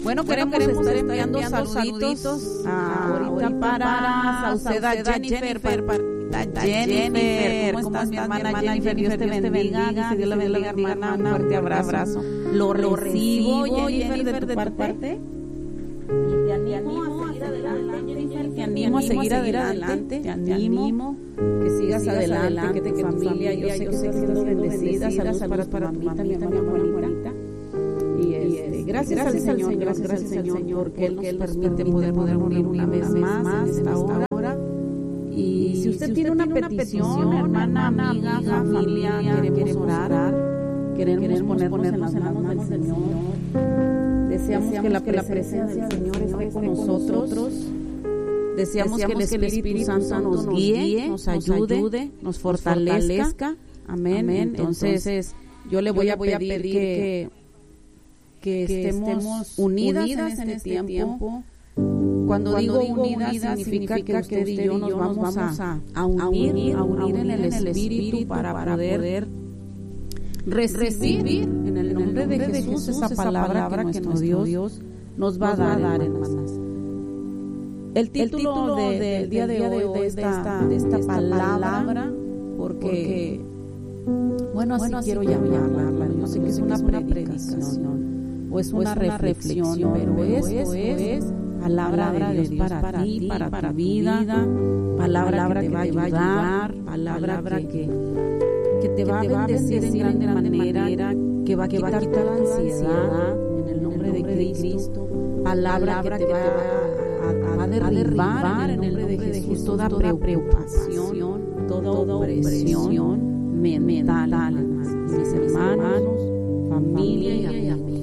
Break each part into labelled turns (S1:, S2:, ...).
S1: Bueno, queremos estar enviando saluditos ahorita para Sauceda Jennifer. Jennifer, ¿cómo estás, mi hermana Jennifer? Dios te bendiga. Dios la bendiga, hermana. Un fuerte abrazo. Lo recibo, Jennifer, de tu parte. Te animo a seguir adelante. Te animo que sigas adelante, que tu familia, yo sé que has sido bendecida. Saludos para tu mamita, mi hermana Juanita. Gracias al Señor, gracias al Señor, porque Él nos permite poder unir una vez más en esta hora. Y si usted tiene una petición, hermana, amiga, familia, queremos orar, queremos ponernos en las manos del Señor. Deseamos que la presencia del Señor esté con nosotros. Deseamos que el Espíritu Santo nos guíe, nos ayude, nos fortalezca. Amén. Entonces, yo le voy a pedir que estemos unidas en este tiempo. Cuando digo unidas significa que usted y yo nos vamos a unir en el Espíritu para poder recibir en el nombre de Jesús esa palabra que nuestro Dios nos va a dar, hermanas. El título del día de hoy de esta palabra, porque bueno, así quiero llamarla. Yo sé que es una predicación o es una reflexión, pero esto es palabra de Dios para ti, para tu vida, palabra que te va a ayudar, palabra que te va a bendecir en grande manera, que va a quitar la ansiedad en el nombre de Cristo, palabra que te va a derribar en el nombre de Jesús toda preocupación, toda opresión mental, mis hermanos, familia y amigos.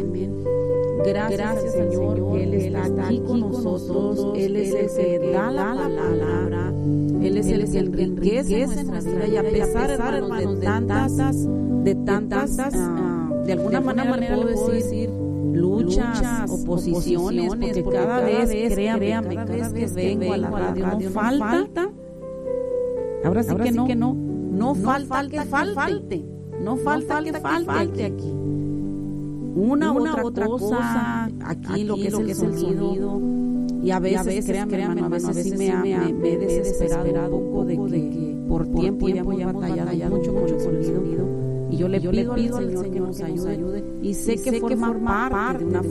S1: Gracias, Señor, que Él está aquí con nosotros. Él es el que da la palabra. Él es el que enriquece nuestra vida. Y a pesar, hermanos, de tantas, de alguna manera puedo decir, luchas, oposiciones, porque cada vez, créame, cada vez que vengo a la radio no falta. Ahora sí que no falta que falte. No falta que falte aquí. Una u otra cosa aquí, lo que es el sonido, y a veces, créanme, hermano, a veces sí me he desesperado un poco de que por tiempo ya hemos batallado mucho con el sonido, y yo le pido al Señor que nos ayude, y sé que forma parte de una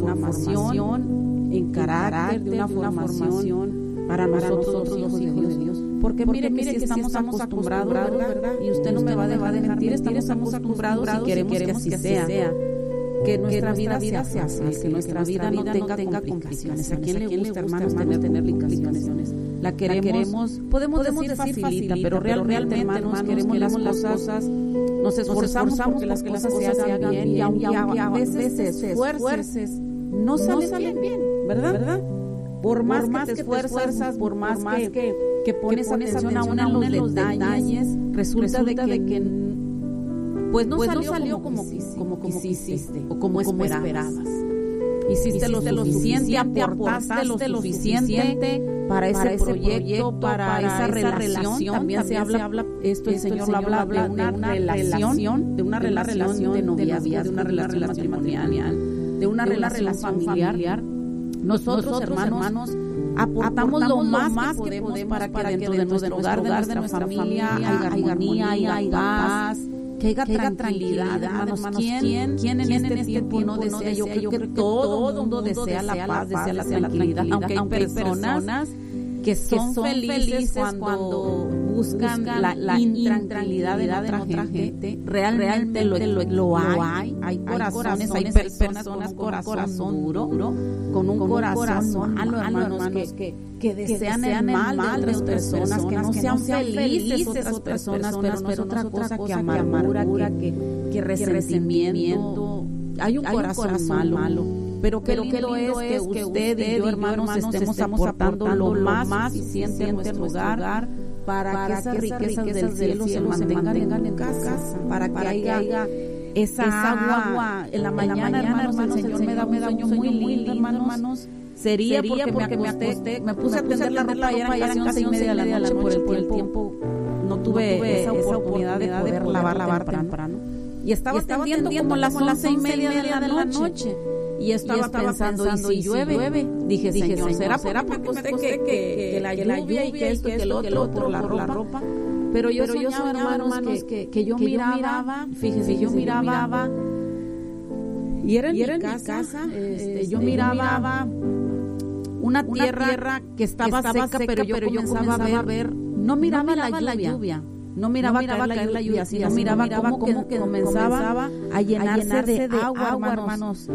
S1: formación en carácter, de una formación para nosotros los hijos de Dios, porque mire que si estamos acostumbrados, ¿verdad? Y usted no me va a dejar mentir, estamos acostumbrados y queremos que así sea. Que nuestra vida sea fácil, que nuestra vida no tenga complicaciones. ¿A quién le gusta, hermanos, tener complicaciones? La queremos, podemos decir facilita, pero realmente, hermanos, queremos las cosas, nos esforzamos porque las cosas se hagan bien, y aunque a veces te esfuerces, no salen bien, ¿verdad? Por más que te esfuerzas, por más que pones atención aún en los detalles, resulta de que pues no salió como quisiste o como esperabas. Hiciste lo suficiente, aportaste lo suficiente para ese proyecto, para esa relación. También se habla, esto el Señor lo habla de una relación de noviazgo, de una relación matrimonial, de una relación familiar. Nosotros, hermanos, aportamos lo más que podemos para que dentro de nuestro hogar, de nuestra familia, haya armonía, haya paz, que haya tranquilidad, hermanos. ¿Quién en este tiempo no desea? Yo creo que todo el mundo desea la paz, desea la tranquilidad, aunque hay personas que son felices cuando buscan la intranquilidad de otra gente. Realmente lo hay. Hay corazones, hay personas con un corazón duro, con un corazón malo, hermanos, que desean el mal de otras personas, que no sean felices otras personas, pero no es otra cosa que amargura, que resentimiento. Hay un corazón malo. Pero qué lindo es que usted y yo, hermanos, estemos aportando lo más suficiente en nuestro hogar para que esas riquezas del cielo se mantengan en casa, para que haya esa agua en la mañana, hermanos. El Señor me da un sueño muy lindo, hermanos. Sería porque me puse a tender la ropa y eran casi 11:30 de la noche. Por el tiempo no tuve esa oportunidad de poder lavar temprano. Y estaba tendiendo como las 11:30 de la noche. Y estaba pensando, ¿y si llueve? Dije, Señor, ¿será porque usted que la lluvia y que esto, que el otro, por la ropa? Pero yo soñaba, hermanos, que yo miraba, fíjese, yo miraba, y era en mi casa, yo miraba una tierra que estaba seca, pero yo comenzaba a ver, no miraba la lluvia. No miraba caer la lluvia, sino miraba cómo que comenzaba a llenarse de agua, hermanos.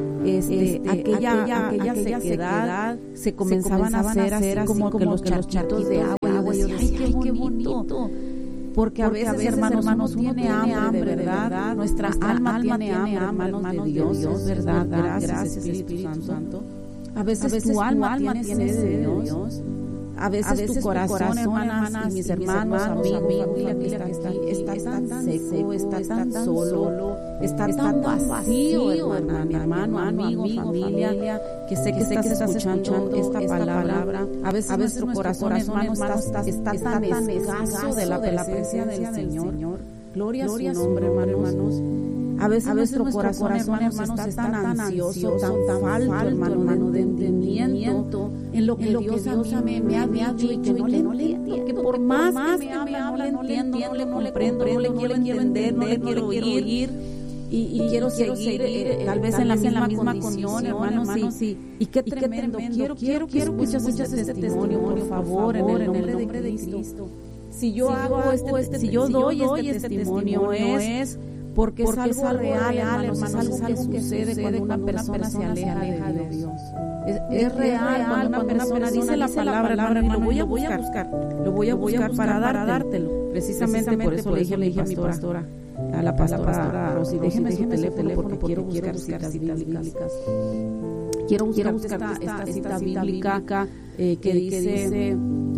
S1: Aquella sequedad se comenzaban a hacer así como que los charquitos de agua. Y yo decía, ¡ay, qué bonito! Porque a veces, hermanos, uno tiene hambre, ¿verdad? Nuestra alma tiene hambre, hermanos de Dios, ¿verdad? Gracias, Espíritu Santo. A veces tu alma tiene sed de Dios. A veces tu corazón, hermanas, y mis hermanos, amigos, familia que está aquí, está tan seco, está tan solo, está tan vacío, hermano, amigo, familia, que sé que estás escuchando esta palabra. A veces nuestro corazón, hermano, está tan escaso de la presencia del Señor. Gloria a su nombre, hermanos. A veces nuestro corazón, hermanos, está tan ansioso, tan falto, hermano, de entendimiento en lo que Dios a mí me ha dicho y que no le entiendo, que por más que me habla, no le entiendo, no le comprendo, no le quiero entender, no le quiero oír. Y quiero seguir tal vez en la misma condición, hermanos, y qué tremendo. Quiero que escuches este testimonio, por favor, en el nombre de Cristo. Si yo doy este testimonio es porque es algo real, hermanos, es algo que sucede cuando una persona se aleja de Dios. Es real cuando una persona dice la palabra, hermano, lo voy a buscar para dártelo. Precisamente por eso le dije a mi pastora, a la pastora Rosy, déjeme su teléfono porque quiero buscar citas bíblicas. Quiero buscar esta cita bíblica que dice: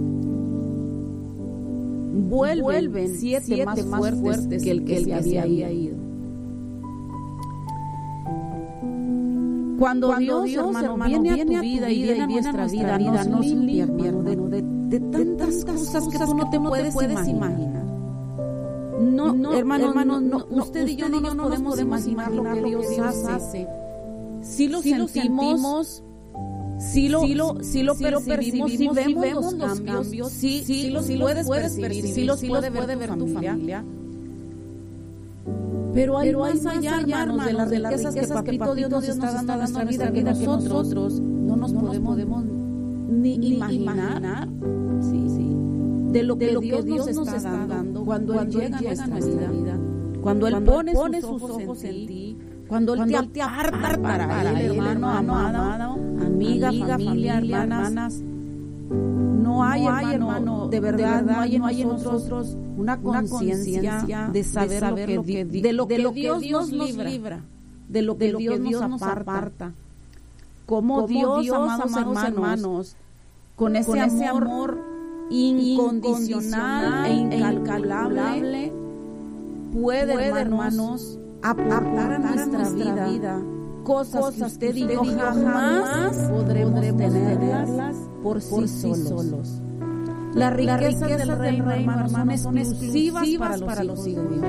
S1: vuelven 7 más fuertes que el que se había ido. Cuando Dios, hermano, viene a tu vida y viene a nuestra vida, nos limpia, hermano, de tantas cosas que tú no te puedes imaginar. No, hermano, usted y yo no nos podemos imaginar lo que Dios hace. Si lo sentimos, si lo percibimos, si vemos los cambios, si los puedes percibir, si los puede ver tu familia. Pero hay más allá, hermanos, de las riquezas que Papito Dios nos está dando a nuestra vida, que nosotros no nos podemos ni imaginar. Sí. De lo que Dios nos está dando cuando Él llega a nuestra vida. Cuando Él pone sus ojos en ti. Cuando Él te aparta para Él, hermano, amado, amiga, familia, hermanas. No hay, hermano, de verdad, no hay en nosotros una conciencia de saber de lo que Dios nos libra, de lo que Dios nos aparta. Como Dios, amados hermanos, con ese amor incondicional e incalculable, puede, hermanos, aportar a nuestra vida cosas que usted y yo jamás podremos tenerlas por sí solos. Las riquezas del reino, hermanos, son exclusivas para los hijos de Dios.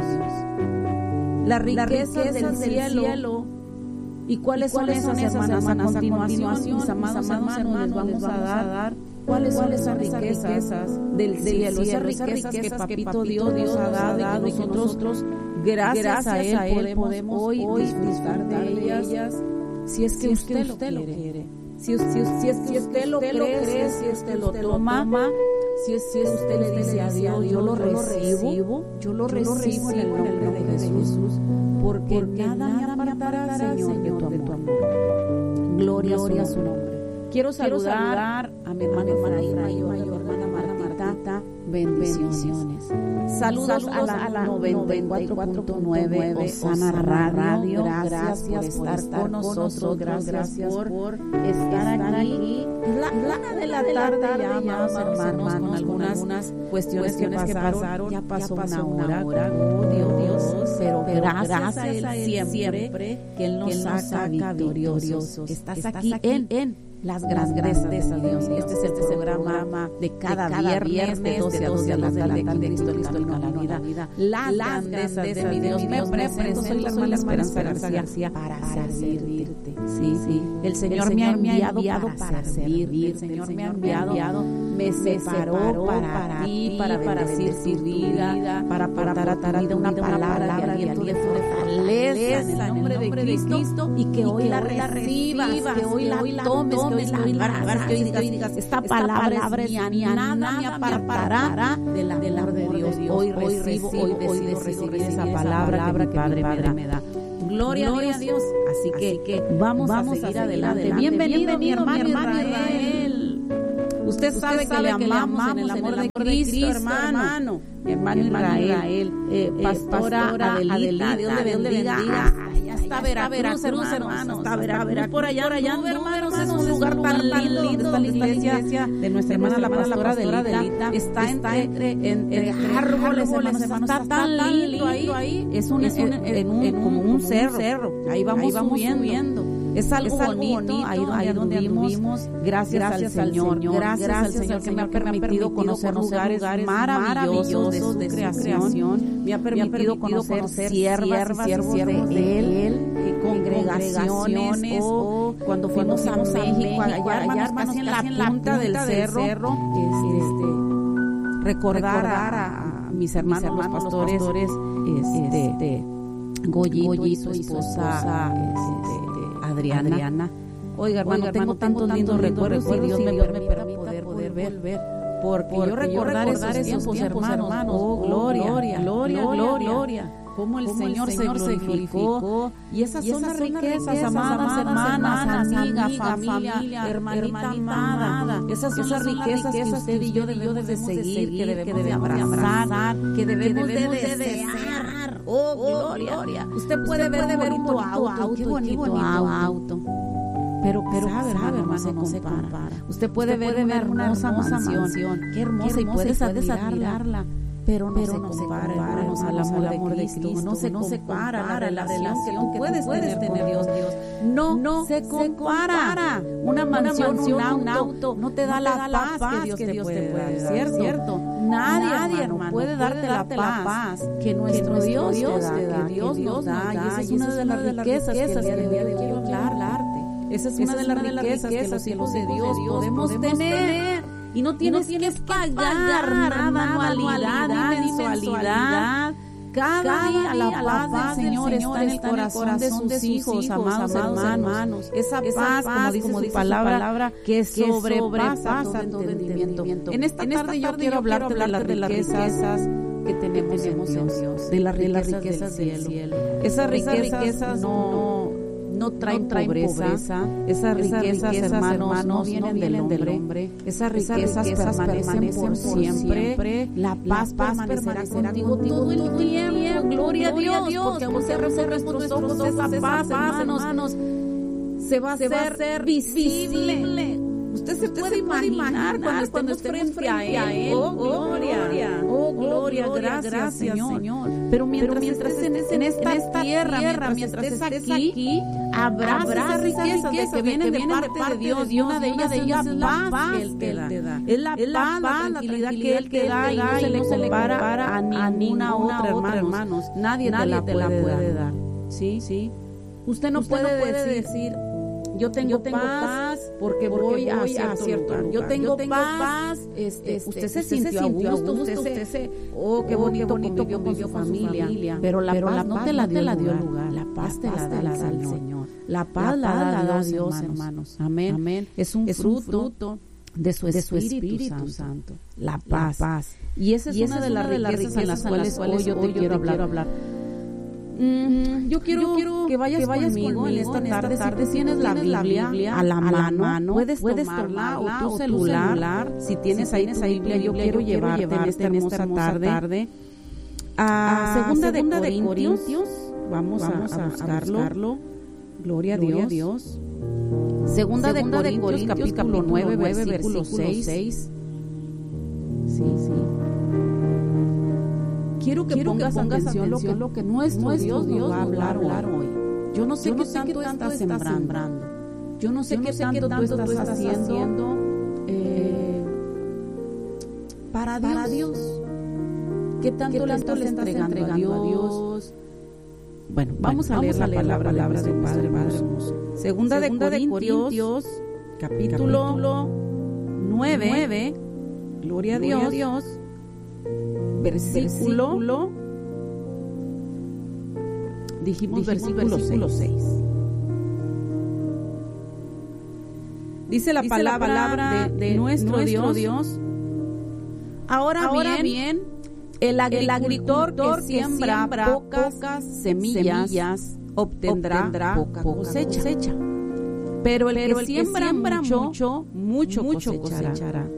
S1: Las riquezas del cielo. ¿Y cuáles son esas, hermanas? A continuación, mis amados hermanos, les vamos a dar cuáles son esas riquezas del cielo, esas riquezas que Papito Dios nos ha dado y que nosotros, gracias a Él, podemos hoy disfrutar de ellas, si es que usted lo quiere. Si usted lo cree, si usted lo toma, si usted le dice a Dios, yo lo recibo en el nombre de Jesús, porque nada me apartará, Señor, de tu amor. Gloria a su nombre. Quiero saludar a mi hermana Efraín y a mi hermana Martita. Bendiciones. Saludos a la 94.9 Osana Radio. Gracias por estar con nosotros. Gracias por estar aquí. La de la tarde ya, hermanos, con algunas cuestiones que pasaron. Ya pasó una hora. Oh, Dios. Pero gracias a Él siempre que Él nos saca victoriosos. Estás aquí en las grandezas de Dios. Este es el programa de cada viernes de 12 a 2 de la tarde de Cristo el camino a la vida. Las grandezas de mi Dios. Me presento, soy la hermana Esperanza García para servirte. Sí. El Señor me ha enviado para servir. El Señor me ha enviado, me separó para ti, para bendecir tu vida, para aportar a tu vida una palabra de aliento, de fortaleza en el nombre de Cristo, y que hoy la recibas, que hoy la tomes, que hoy la agarres, que hoy digas, esta palabra es mía, nada me apartará del amor de Dios. Hoy decido recibir esa palabra que mi Padre me da. Gloria a Dios. Así que vamos a seguir adelante. Bienvenido mi hermano Israel. Usted sabe que le amamos en el amor de Cristo, hermano. Mi hermano Israel, pastora Adelita, Dios le bendiga. Allá está Veracruz, hermanos. Está Veracruz por allá, hermanos. Es un lugar tan lindo. Esta iglesia de nuestra hermana la pastora Adelita está entre árboles, hermanos. Está tan lindo ahí. Es como un cerro. Ahí vamos subiendo. Es algo bonito, ahí donde anduvimos. Gracias al Señor. Gracias al Señor que me ha permitido conocer lugares maravillosos de su creación. Me ha permitido conocer siervas y siervos de Él, congregaciones, o cuando fuimos a México, allá hermanos, en la punta del cerro, recordar a mis hermanos, los pastores, Goyi y su esposa, Adriana. Oiga, hermano, tengo tantos lindos recuerdos y Dios me permita poder ver. Porque yo recordar esos tiempos, hermanos. Oh, gloria. Cómo el Señor se glorificó. Y esas son las riquezas, amadas hermanas, amigas, familia, hermanita amada. Esas son las riquezas que usted y yo debemos de seguir, que debemos de abrazar, que debemos de desear. Oh, gloria. Usted puede ver un bonito auto. Qué bonito auto. Pero sabe, hermano, no se compara. Usted puede ver una hermosa mansión. Qué hermosa, y puedes admirarla. Pero no se compara, hermanos, al amor de Cristo. No se compara la relación que puedes tener Dios. No se compara. Una mansión, un auto, no te da la paz que Dios te puede dar, ¿cierto? Nadie, hermano, puede darte la paz que nuestro Dios te da, que Dios nos da. Y esa es una de las riquezas que el día de hoy quiero hablarte. Esa es una de las riquezas que los hijos de Dios podemos tener. Y no tienes que pagar nada, anualidad ni mensualidad. Cada día la paz del Señor está en el corazón de sus hijos, amados hermanos. Esa paz, como dice su palabra, que sobrepasa todo entendimiento. En esta tarde yo quiero hablarte de las riquezas que tenemos en Dios, de las riquezas del cielo. Esas riquezas no traen pobreza. Esas riquezas, hermanos, no vienen del hombre. Esas riquezas permanecen por siempre. La paz permanecerá contigo todo el tiempo. Gloria a Dios, porque aún cerramos nuestros ojos, esa paz, hermanos, se va a hacer visible. Usted se puede imaginar cuando esté frente a Él. Oh, gloria, gracias, Señor. Pero mientras estés en esta tierra, mientras estés aquí, abraza esas riquezas que vienen de parte de Dios. Y una de ellas es la paz que Él te da. Es la paz, la tranquilidad que Él te da, y no se le compara a ninguna otra, hermanos. Nadie te la puede dar. ¿Sí? Usted no puede decir: yo tengo paz porque voy a cierto lugar. Yo tengo paz. Usted se sintió a gusto. Usted qué bonito convivió con su familia. Pero la paz no te la dio el lugar. La paz te la da el Señor. La paz la da Dios, hermanos. Amén. Es un fruto de su Espíritu Santo. La paz. Y esa es una de las riquezas en las cuales hoy yo te quiero hablar. Yo quiero que vayas conmigo en esta tarde. Si tienes la Biblia a la mano, puedes tomarla, o tu celular. Si tienes ahí tu Biblia, yo quiero llevarte en esta hermosa tarde a Segunda de Corintios. Vamos a buscarlo. Gloria a Dios. Segunda de Corintios, capítulo 9, versículo 6. Sí. Quiero que pongas atención lo que nuestro Dios nos va a hablar hoy. Yo no sé qué tanto estás sembrando. Yo no sé qué tanto tú estás haciendo para Dios. ¿Qué tanto le estás entregando a Dios? Bueno, vamos a leer la palabra de Padre hermoso. Segunda de Corintios, capítulo 9, gloria a Dios, versículo, dijimos versículo 6. Dice la palabra de nuestro Dios. Ahora bien, el agricultor que siembra pocas semillas obtendrá poca cosecha. Pero el que siembra mucho cosechará.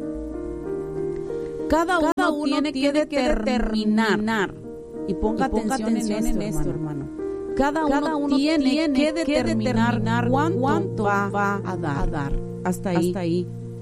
S1: Cada uno tiene que determinar, y ponga atención en esto, hermano. Cada uno tiene que determinar cuánto va a dar. Hasta ahí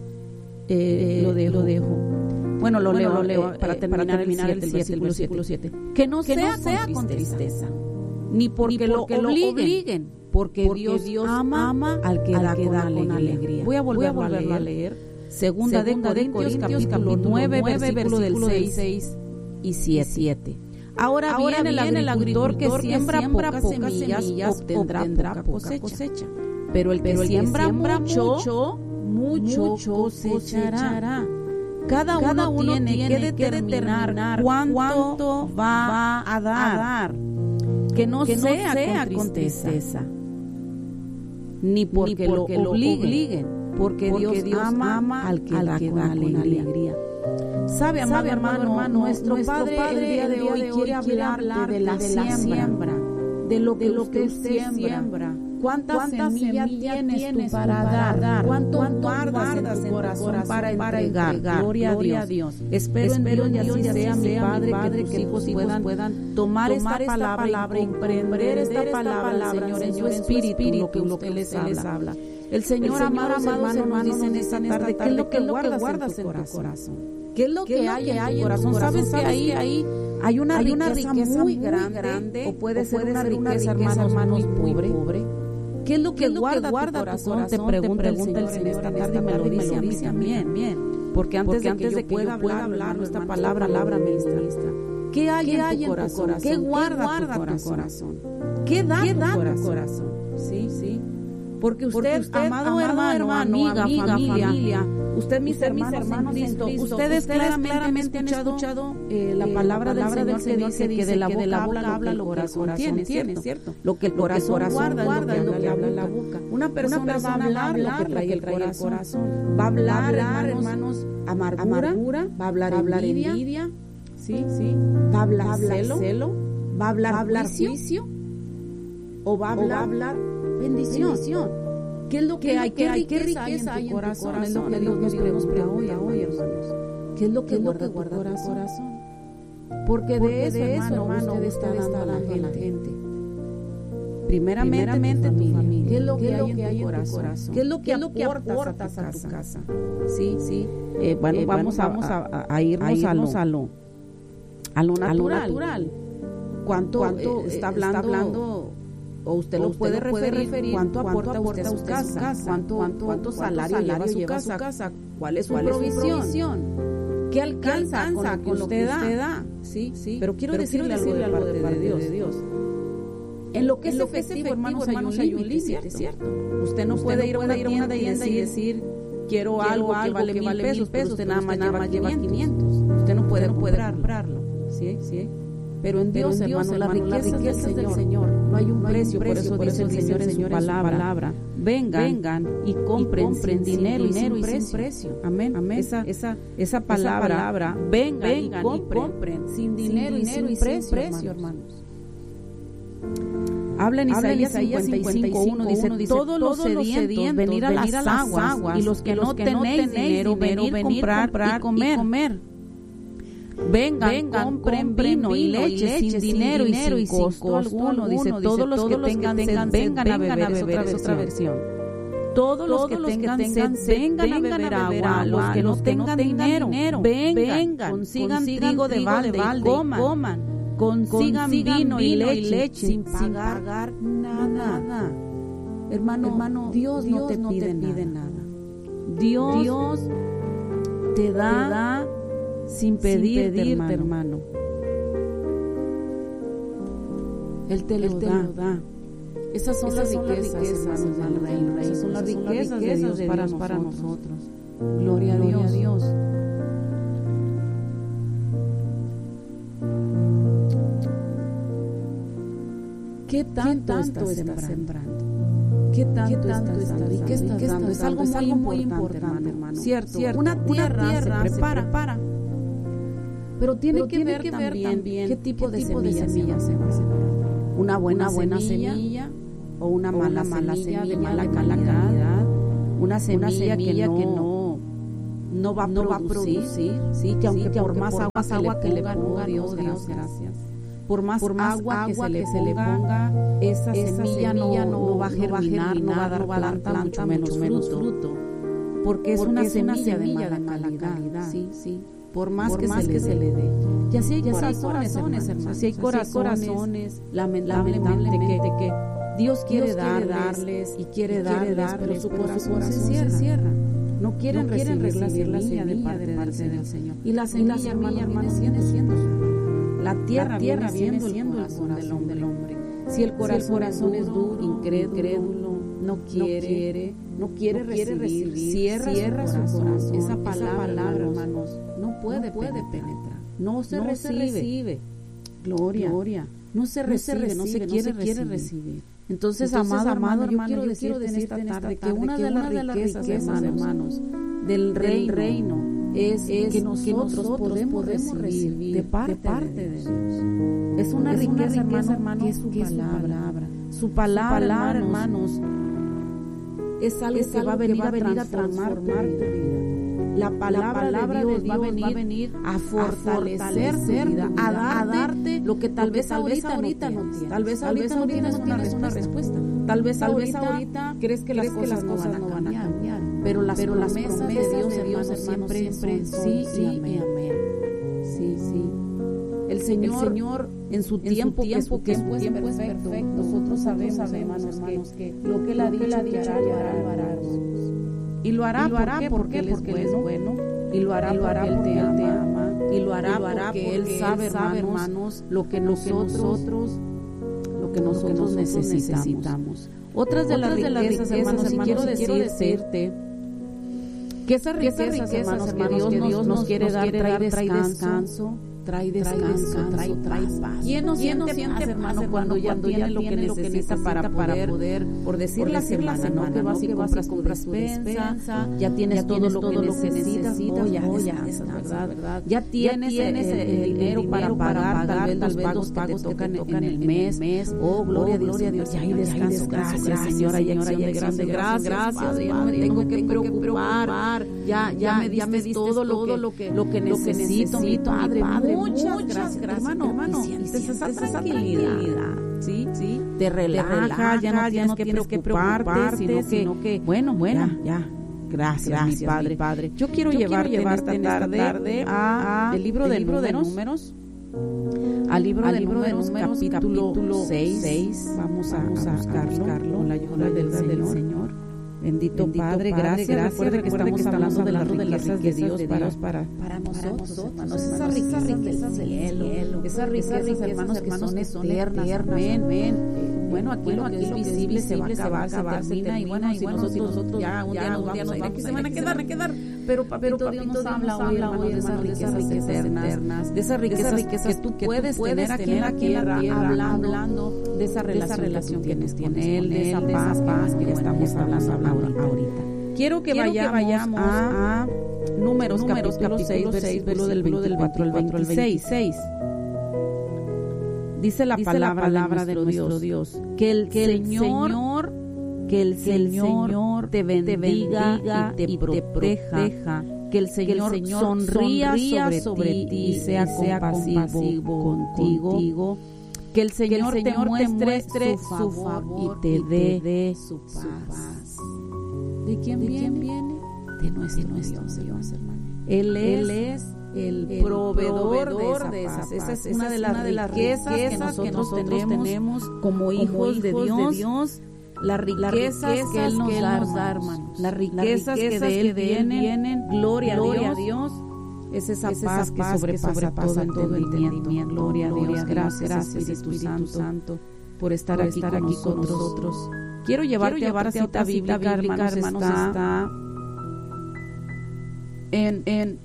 S1: lo dejo. Bueno, lo leo para terminar el versículo 7. Que no sea con tristeza, ni porque lo obliguen, porque Dios ama al que da con alegría. Voy a volverlo a leer. Segunda de Corintios, capítulo 9, versículo del 6 y 7. Ahora bien, el agricultor que siembra pocas semillas obtendrá poca cosecha. Pero el que siembra mucho cosechará. Cada uno tiene que determinar cuánto va a dar. Que no sea con tristeza, ni porque lo obliguen, porque Dios ama al que da con alegría. Sabe, amado hermano, nuestro Padre el día de hoy quiere hablar de la siembra, de lo que usted siembra. ¿Cuántas semillas tienes tú para dar? ¿Cuánto guardas en tu corazón para entregar? Gloria a Dios. Espero en Dios y así sea, mi Padre, que tus hijos puedan tomar esta palabra y comprender esta palabra, Señor, en su espíritu, lo que usted les habla. El Señor, amados hermanos, dice en esta tarde, ¿qué es lo que guardas en tu corazón? ¿Qué es lo que hay en tu corazón? ¿Sabes que ahí hay una riqueza muy grande? O puede ser una riqueza, hermanos, muy pobre. ¿Qué es lo que guarda tu corazón? Te pregunta el Señor en esta tarde, me lo dice a mí también. Porque antes de que yo pueda hablar esta palabra ministra, ¿qué hay en tu corazón? ¿Qué guarda tu corazón? ¿Qué da tu corazón? Sí. Porque usted, amado hermano, amiga, familia, usted, mis hermanos en Cristo, ustedes claramente han escuchado la palabra del Señor que dice que de la boca habla lo que el corazón tiene, ¿cierto? Lo que el corazón guarda es lo que habla la boca. Una persona va a hablar lo que trae el corazón. Va a hablar, hermanos, amargura, va a hablar envidia, ¿sí? Va a hablar celo, va a hablar juicio, o va a hablar bendición. ¿Qué es lo que hay? ¿Qué riqueza hay en tu corazón? Es lo que Dios nos pregunta hoy, hermanos. ¿Qué es lo que guarda tu corazón? Porque de eso, hermano, usted está dando a la gente. Primeramente tu familia. ¿Qué es lo que hay en tu corazón? ¿Qué es lo que aportas a tu casa? Sí. Bueno, vamos a irnos a lo natural. ¿Cuánto está hablando? O usted lo puede referir, ¿cuánto aporta usted a su casa? ¿Cuánto salario lleva a su casa? ¿Cuál es su provisión? ¿Qué alcanza con lo que usted da? Sí. Pero quiero decirle algo de parte de Dios. En lo que es efectivo, hermanos, hay un límite, ¿cierto? Usted no puede ir a una tienda y decir, quiero algo que vale $1,000 pesos, usted nada más lleva 500. Usted no puede comprarlo. Sí. Pero en Dios, hermano, las riquezas del Señor, no hay un precio, por eso dice el Señor en su palabra. Vengan y compren dinero y sin precio. Amén. Esa palabra, vengan y compren sin dinero y sin precio, hermanos. Habla en Isaías 55:1, dice, todos los sedientos, venir a las aguas, y los que no tenéis dinero, venir comprar y comer. Vengan, compren vino y leche sin dinero y sin costo alguno. Dice, todos los que tengan sed, vengan a beber. Es otra versión. Todos los que tengan sed, vengan a beber agua. Los que no tengan dinero, vengan, consigan trigo de balde y coman. Consigan vino y leche sin pagar nada. Hermano, Dios no te pide nada. Dios te da sin pedirte, hermano. Él te lo da. Esas son las riquezas del reino. Esas son las riquezas de Dios para nosotros. Gloria a Dios. ¿Qué tanto estás sembrando? ¿Qué tanto estás dando? ¿Y qué estás dando? Es algo muy importante, hermano. Cierto. Una tierra se prepara. Pero tiene que ver también qué tipo de semilla se va a sembrar. Una buena semilla o una mala semilla de mala calidad. Una semilla que no va a producir, sí, que aunque por más agua que le ponga, Dios, gracias. Por más agua que se le ponga, esa semilla no va a germinar, no va a dar planta, mucho menos fruto. Porque es una semilla de mala calidad, sí. Por más que se le dé. Y así hay corazones, hermanos. Si hay corazones, lamentablemente que Dios quiere darles y quiere darles, pero su corazón se cierra. No quieren recibir la semilla de parte del Señor. Y la semilla, hermanos, viene siendo la tierra viene siendo el corazón del hombre. Si el corazón es duro, incrédulo, no quiere recibir, cierra su corazón. Esa palabra, hermanos, no puede penetrar. No se recibe. Gloria. No se recibe, no se quiere recibir. Entonces, amado hermano, yo quiero decirte en esta tarde que una de las riquezas, hermanos, del reino es que nosotros podemos recibir de parte de Dios. Es una riqueza, hermano, que es su palabra. Su palabra, hermanos, es algo que va a venir a transformar tu vida. La palabra de Dios va a venir a fortalecer tu vida, a darte lo que tal vez ahorita no tienes. Tal vez ahorita no tienes una respuesta. Tal vez ahorita crees que las cosas no van a cambiar. Pero las promesas de Dios, hermano, siempre sí y amén. Sí. El Señor en su tiempo, que es perfecto. Nosotros sabemos, hermanos, que lo que Él ha dicho lo hará. Y lo hará porque Él es bueno. Y lo hará porque Él te ama. Y lo hará porque Él sabe, hermanos, lo que nosotros necesitamos. Otras de las riquezas, hermanos, y quiero decirte que esas riquezas, hermanos, que Dios nos quiere dar, trae descanso, trae paz. ¿Quién no siente paz, hermano, cuando ya tiene lo que necesita para poder, por decir la semana, ¿no? Que vas y compras tu despensa, ya tienes todo lo que necesitas, ya ¿verdad? Ya tienes el dinero para pagar tal vez los pagos que te tocan en el mes. Oh, gloria a Dios, ya hay descanso. Gracias, Señora, gracias, Padre, no me tengo que preocupar. Ya me diste todo lo que necesito, mi Padre. Muchas gracias, hermano. Sientes esa tranquilidad, ¿sí? Te relaja, ya no tienes que preocuparte, sino que, bueno, ya. Gracias, mi Padre. Yo quiero llevarte en esta tarde al libro de Números. Al libro de Números, capítulo 6. Vamos a buscarlo con la ayuda del Señor. Bendito Padre, gracias. Recuerde que estamos hablando de las riquezas de Dios para nosotros, hermanos. Esas riquezas del cielo. Esas riquezas, hermanos, que son eternas. Amén. Bueno, aquí lo que es visible se va a acabar, se termina. Y bueno, si nosotros ya un día nos vamos a ir, aquí se van a quedar. Pero Papito Dios nos habla hoy, hermanos, de esas riquezas eternas, de esas riquezas que tú puedes tener aquí en la tierra, hablando de esa relación que tienes con Él, de esa paz que ya estamos hablando ahorita. Quiero que vayamos a Números capítulo 6, versículo del 24 al 26. Dice la palabra de nuestro Dios, que el Señor te bendiga y te proteja, que el Señor sonría sobre ti y sea compasivo contigo, que el Señor te muestre su favor y te dé su paz. ¿De quién viene? De nuestro Dios, hermano. Él es el proveedor de esa paz. Esa es una de las riquezas que nosotros tenemos como hijos de Dios. Las riquezas que Él nos da, hermanos. Las riquezas que de Él vienen. Gloria a Dios. Es esa paz que sobrepasa todo entendimiento. Gloria a Dios. Gracias, Espíritu Santo. por estar aquí con nosotros. Quiero llevarte a cita bíblica, hermanos, está en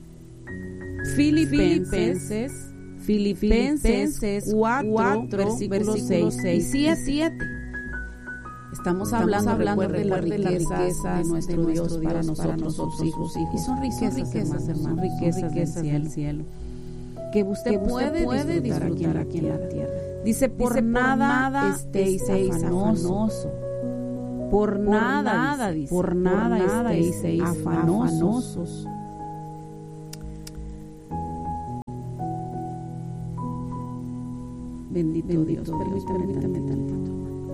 S1: Filipenses 4, versículos 6 y 7. Estamos hablando de la riqueza de nuestro Dios para nosotros, sus hijos. Y son riquezas, hermanos, riquezas del cielo, que usted puede disfrutar aquí en la tierra. Dice, por nada estéis afanosos. Por nada estéis afanosos. Bendito Dios, permítame tantito.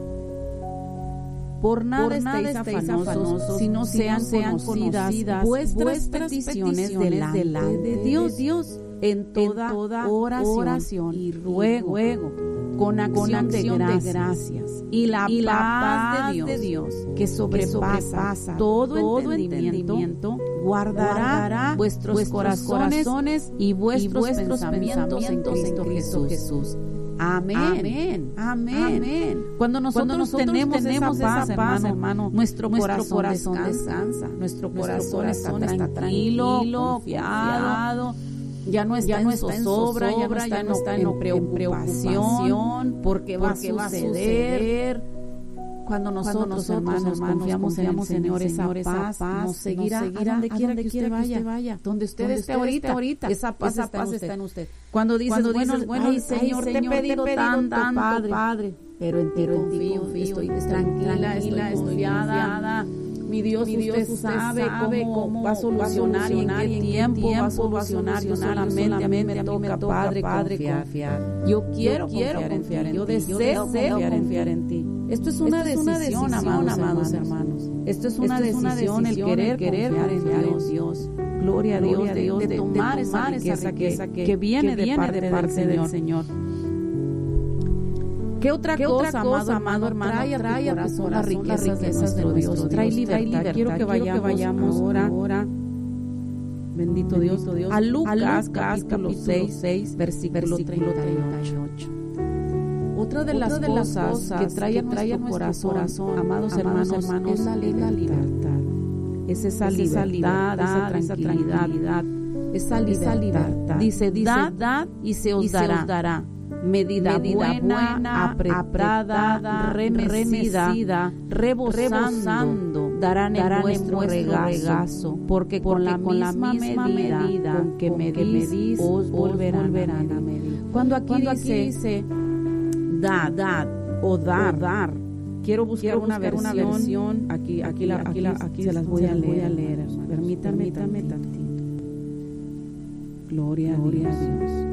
S1: Por nada estéis afanosos, si no sean conocidas vuestras peticiones delante de Dios en toda oración y ruego con acción de gracias. Y la paz de Dios, que sobrepasa todo entendimiento, guardará vuestros corazones y vuestros pensamientos en Cristo Jesús. Amén. Cuando nosotros tenemos esa paz, hermano, nuestro corazón descansa. Nuestro corazón está tranquilo, confiado. Ya no está en zozobra, ya no está en preocupación, porque va a suceder. Cuando nosotros, hermanos, confiamos en el Señor, esa paz nos seguirá a donde quiera que usted vaya. Donde usted esté ahorita, esa paz está en usted. Cuando dices, bueno, ay, Señor, te he pedido tanto, Padre, pero en ti confío, estoy tranquila, estoy confiada. Mi Dios, usted sabe cómo va a solucionar y en qué tiempo va a solucionar. Solamente a mí me toca, Padre, confiar. Yo quiero confiar en ti. Yo deseo confiar en ti. Esto es una decisión, amados hermanos. Esto es una decisión, el querer confiar en Dios. Gloria a Dios, de tomar esa riqueza que viene de parte del Señor. ¿Qué otra cosa, amado hermano, trae a tu corazón las riquezas de Dios? Trae libertad. Quiero que vayamos ahora. Bendito Dios. A Lucas, capítulo 6, versículo 38. Otra de las cosas que trae a nuestro corazón, amados hermanos, es la libertad. Es esa libertad, esa tranquilidad, esa libertad. Dice, dad y se os dará. Medida buena, apretada, remecida, rebosando, darán en vuestro regazo, porque con la misma medida con que medís, os volverán a medir. Cuando aquí dice dad o dar, quiero buscar una versión, aquí se las voy a leer. Permítame tantito. Gloria a Dios.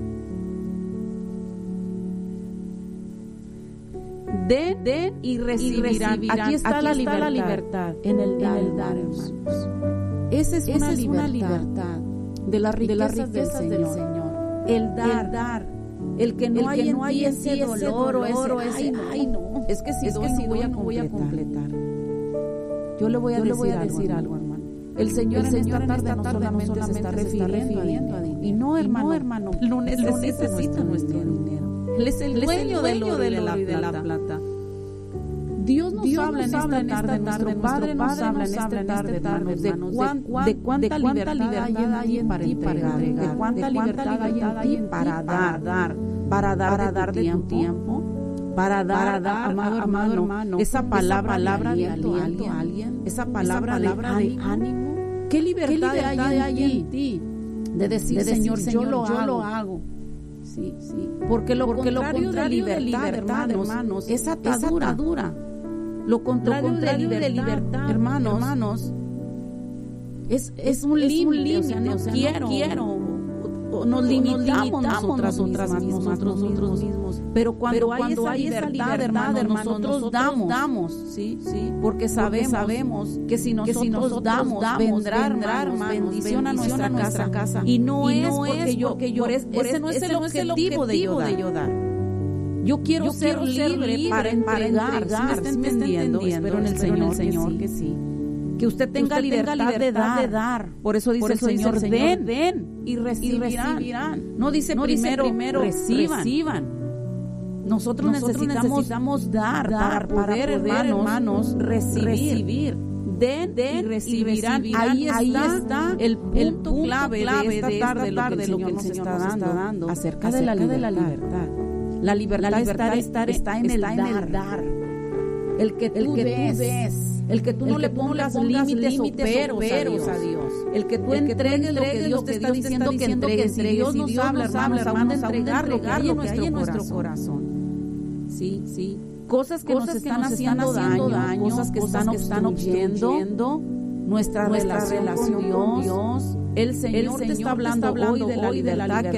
S1: Den y recibirán. Aquí está la libertad. En el dar, hermanos. Esa es una libertad de las riquezas del Señor. El dar. El que no hay ese dolor o ese ay no. Es que si no voy a completar. Yo le voy a decir algo, hermano. El Señor en esta tarde no solamente se está refiriendo a dinero. Y no, hermano, no necesita nuestro dinero. Él es el dueño del oro y de la plata. Dios nos habla en esta tarde, nuestro Padre nos habla en esta tarde, hermanos, de cuánta libertad hay en ti para entregar, de cuánta libertad hay en ti para dar de tu tiempo, para dar, amado hermano, esa palabra de aliento a alguien, esa palabra de ánimo. ¿Qué libertad hay en ti de decir, Señor, yo lo hago? Sí. Porque lo contrario de libertad, hermanos, es atadura. Lo contrario de libertad, hermanos, es un límite. O sea, no quiero. Nos limitamos nosotros mismos. Pero cuando hay esa libertad, hermano, nosotros damos. Sí. Porque sabemos que si nosotros damos, vendrá, hermanos, bendición a nuestra casa. Y no es porque ese no es el objetivo de yo dar. Yo quiero ser libre para entregar. ¿Sí me está entendiendo? Espero en el Señor que sí. Que usted tenga libertad de dar. Por eso dice el Señor, den y recibirán. No dice primero reciban. Nosotros necesitamos dar para poder, hermanos, recibir. Den y recibirán. Ahí está el punto clave de esta tarde, lo que el Señor nos está dando acerca de la libertad. La libertad está en el dar. El que tú ves, el que tú no le pongas límites o peros a Dios. El que tú entregues lo que Dios te está diciendo que entregues. Si Dios nos habla, hermanos, aún de entregar lo que hay en nuestro corazón. Sí. Cosas que nos están haciendo daño, cosas que están obstruyendo nuestra relación con Dios. El Señor te está hablando hoy de la libertad que